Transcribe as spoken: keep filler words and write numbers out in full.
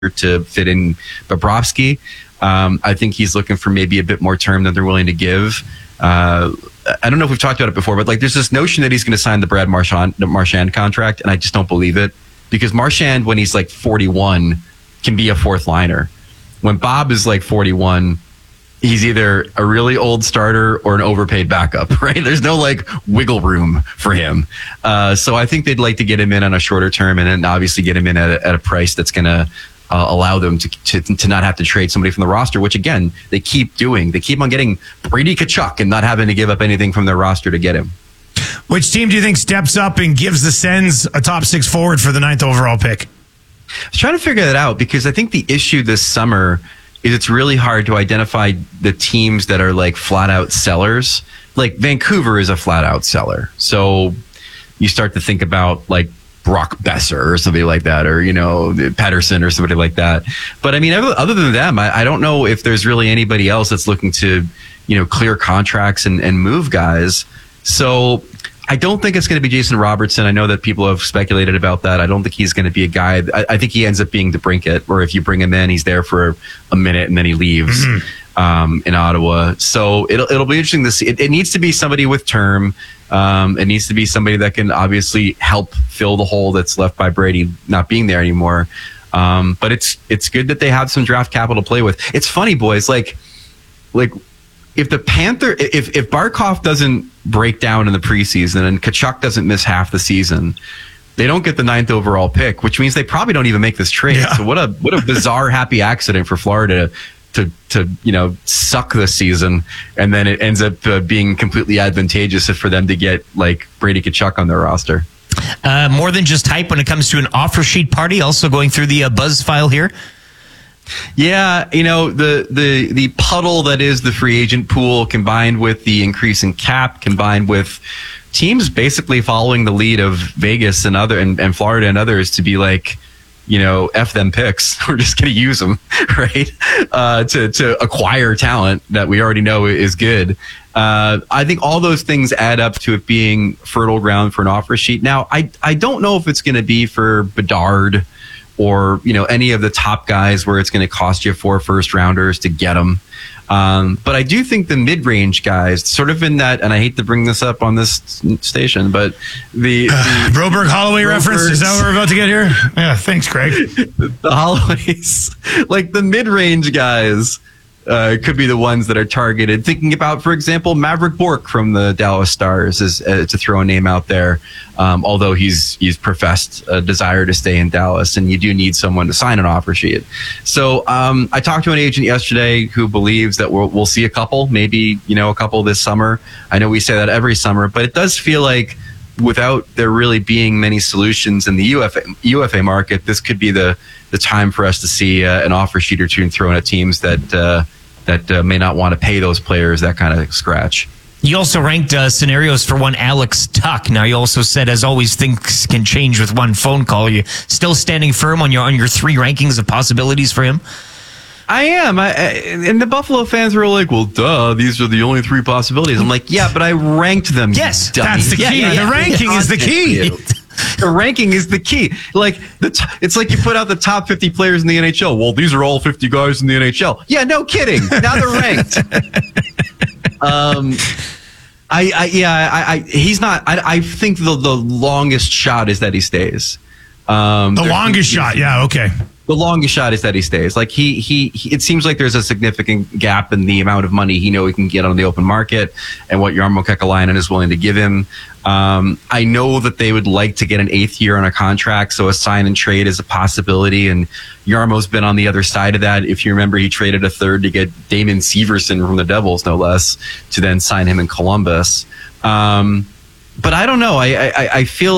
to fit in Bobrovsky. Um, I think he's looking for maybe a bit more term than they're willing to give. Uh, I don't know if we've talked about it before, but like there's this notion that he's going to sign the Brad Marchand, the Marchand contract, and I just don't believe it, because Marchand, when he's like forty-one, can be a fourth liner. When Bob is like forty-one, he's either a really old starter or an overpaid backup, right? There's no like wiggle room for him. Uh, so I think they'd like to get him in on a shorter term, and then obviously get him in at a, at a price that's going to Uh, allow them to, to to not have to trade somebody from the roster, which again they keep doing. They keep on getting Brady Tkachuk and not having to give up anything from their roster to get him. Which team do you think steps up and gives the Sens a top six forward for the ninth overall pick? I was trying to figure that out, because I think the issue this summer is it's really hard to identify the teams that are like flat out sellers. Like Vancouver is a flat out seller, so you start to think about like Brock Besser or somebody like that, or, you know, Pettersson or somebody like that. But I mean, other than them, I, I don't know if there's really anybody else that's looking to, you know, clear contracts and, and move guys. So I don't think it's going to be Jason Robertson. I know that people have speculated about that. I don't think he's going to be a guy. I, I think he ends up being DeBrincat, where if you bring him in, he's there for a minute and then he leaves. Mm-hmm. Um, in Ottawa. So it'll it'll be interesting to see. It, it needs to be somebody with term. Um, it needs to be somebody that can obviously help fill the hole that's left by Brady not being there anymore. Um, but it's it's good that they have some draft capital to play with. It's funny, boys. Like like if the Panther if if Barkov doesn't break down in the preseason and Tkachuk doesn't miss half the season, they don't get the ninth overall pick, which means they probably don't even make this trade. Yeah. So what a what a bizarre happy accident for Florida to, to you know, suck this season, and then it ends up uh, being completely advantageous for them to get, like, Brady Tkachuk on their roster. Uh, more than just hype when it comes to an offer sheet party, also going through the uh, buzz file here. Yeah, you know, the, the, the puddle that is the free agent pool, combined with the increase in cap, combined with teams basically following the lead of Vegas and other and, and Florida and others to be like, you know, F them picks. We're just going to use them, right? Uh, to, to acquire talent that we already know is good. Uh, I think all those things add up to it being fertile ground for an offer sheet. Now, I, I don't know if it's going to be for Bedard or, you know, any of the top guys where it's going to cost you four first rounders to get them. Um, but I do think the mid-range guys, sort of in that, and I hate to bring this up on this station, but the, the uh, Broberg Holloway reference, is that what we're about to get here? Yeah, thanks, Craig. The Holloways, like the mid-range guys, uh, could be the ones that are targeted. Thinking about, for example, Maverick Bourque from the Dallas Stars, is uh, to throw a name out there. Um, although he's he's professed a desire to stay in Dallas, and you do need someone to sign an offer sheet. So um, I talked to an agent yesterday who believes that we'll, we'll see a couple, maybe, you know, a couple this summer. I know we say that every summer, but it does feel like without there really being many solutions in the U F A, U F A market, this could be the the time for us to see uh, an offer sheet or two thrown at teams that uh, that uh, may not want to pay those players that kind of scratch. You also ranked uh, scenarios for one Alex Tuch. Now, you also said, as always, things can change with one phone call. Are you still standing firm on your on your three rankings of possibilities for him? I am. I, I, and the Buffalo fans were like, well, duh, these are the only three possibilities. I'm like, yeah, but I ranked them. Yes, dummy. That's the key. Yeah, yeah, yeah. The ranking is the key. The ranking is the key. Like the t- it's like you put out the top fifty players in the N H L. Well, these are all fifty guys in the N H L. Yeah, no kidding. Now they're ranked. um, I, I yeah, I, I he's not. I, I think the the longest shot is that he stays. Um, the longest shot, yeah, okay. The longest shot is that he stays. Like he, he, he, it seems like there's a significant gap in the amount of money he know he can get on the open market and what Jarmo Kekalainen is willing to give him. Um, I know that they would like to get an eighth year on a contract, so a sign and trade is a possibility. And Jarmo's been on the other side of that. If you remember, he traded a third to get Damon Severson from the Devils, no less, to then sign him in Columbus. Um, but I don't know. I, I, I feel